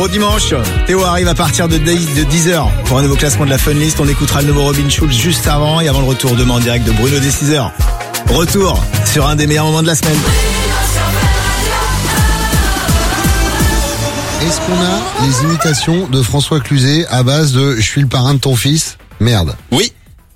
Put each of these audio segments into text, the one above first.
Bon dimanche, Théo arrive à partir de 10h pour un nouveau classement de la Fun List. On écoutera le nouveau Robin Schulz juste avant et avant le retour demain en direct de Bruno dès 6h. Retour sur un des meilleurs moments de la semaine. Est-ce qu'on a les imitations de François Cluzet à base de « je suis le parrain de ton fils » ? Merde. Oui.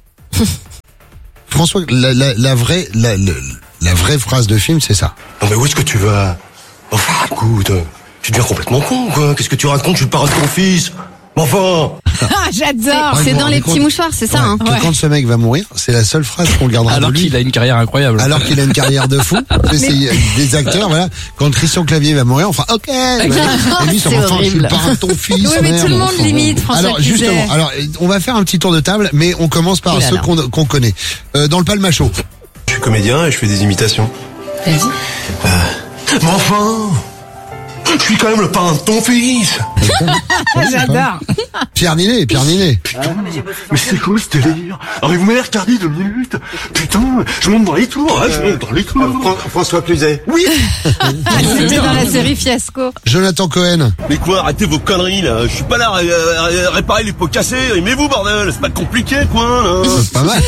François, la vraie phrase de film, c'est ça. Non mais où est-ce que tu vas ? Enfin, écoute, tu deviens complètement con, quoi. Qu'est-ce que tu racontes ? Je suis le parrain de ton fils. Enfin. Ah, j'adore. Ouais, C'est vous dans vous les rendez petits compte mouchoirs, c'est ça, hein. Que quand ce mec va mourir, c'est la seule phrase qu'on gardera Alors de lui. qu'il a une carrière incroyable. Alors qu'il a une carrière de fou. C'est des acteurs, voilà. Quand Christian Clavier va mourir, enfin, ok. Et lui, son C'est enfant, je suis le horrible. parrain de ton fils. Oui, mais merde, tout le monde enfin, l'imite, François Alors, Cluzet. justement, on va faire un petit tour de table, mais on commence par Oh là ceux là. qu'on connaît. Dans le Palmachot. Je suis comédien et je fais des imitations. Vas-y. Mais enfin, je suis quand même le parrain de ton fils. J'adore. Pierre Ninet. Mais c'est quoi ce délire ? Ah mais vous m'avez retardé 2 minutes. Putain, je monte dans les tours, hein, je monte dans les tours. François Cluzet. Oui. C'était dans la série Fiasco. Jonathan Cohen. Mais quoi, arrêtez vos conneries là, je suis pas là à réparer les pots cassés, aimez-vous bordel, c'est pas compliqué quoi là. Pas mal.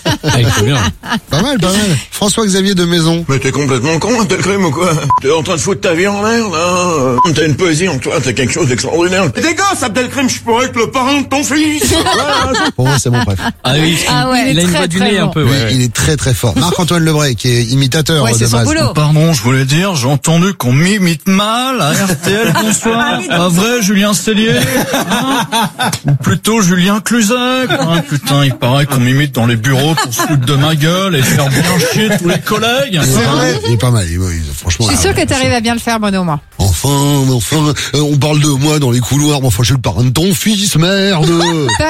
Pas mal. François-Xavier de Maison. Mais t'es complètement con, t'as le crime ou quoi? T'es en train de foutre ta vie en l'air là. T'as une poésie en toi, t'as quelque chose d'extraordinaire. Des gosses, Abdelkrim, je pourrais être le parrain de ton fils. Pour moi, c'est mon préf. Ah oui, Ah ouais, il a une très, voix du très nez bon. un peu. Oui, Ouais. il est très très fort. Marc-Antoine Lebray, qui est imitateur Ouais, de c'est son base. boulot. Pardon, je voulais dire, j'ai entendu qu'on m'imite mal à RTL, bonsoir. Un vrai Julien Cellier, hein, ou plutôt Julien Cluzet, hein. Putain, il paraît qu'on m'imite dans les bureaux pour se foutre de ma gueule et faire bien chier tous les collègues. Il est pas mal. Franchement. Je suis sûr que t'arrives à bien le faire, Bruno, moi. Enfin, on parle de moi dans les couloirs. Mais enfin, je suis le parrain de ton fils, merde. Pas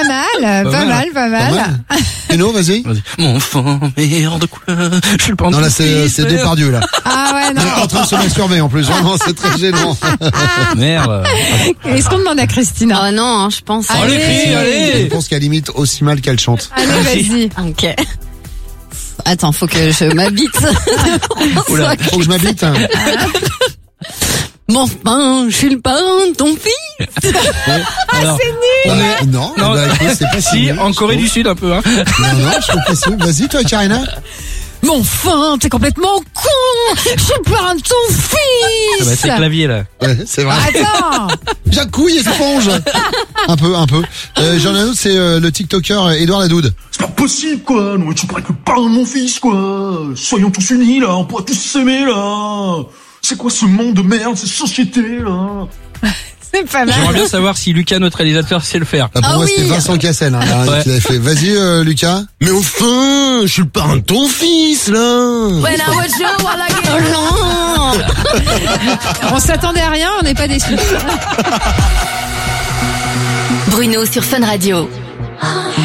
mal. Eno, vas-y. Mon enfant, merde quoi. Je suis le parrain de Non, là, ton c'est fils, merde. Depardieu, là. Ah ouais, Il est en non. train de se masturber, en plus. Vraiment, c'est très gênant. Merde. Est-ce qu'on demande à Christina? Oh non, je pense. Allez, Chrissy, Je allez. pense qu'elle imite aussi mal qu'elle chante. Allez, vas-y. Ok. Attends, faut que je m'habite. Oula. Faut que je m'habite. Hein. Bon, enfin, je suis le parrain de ton fils. Alors, Non, Non. bah, écoute, c'est pas si, en Corée du Sud un peu. Hein. Non, je trouve pas si. Vas-y, toi, Karina. Mais enfin, t'es complètement con. Je suis le parrain de ton Ah fils. bah, c'est clavier là. Ouais, c'est vrai. Attends. Jacouille éponge. Un peu. J'en ai un autre, c'est le TikToker Édouard Ladoude. C'est pas possible quoi, non mais tu pourrais être le parrain de mon fils quoi. Soyons tous unis là, on pourrait tous s'aimer là. C'est quoi ce monde de merde, cette société là? C'est pas mal. J'aimerais bien savoir si Lucas, notre réalisateur, sait le faire. Pour moi, oui. c'était Vincent Cassel Ouais. qui l'avait fait. Vas-y, Lucas. Mais enfin, je suis le parrain de ton fils là. Oh non. On s'attendait à rien, on n'est pas déçus. Bruno sur Fun Radio.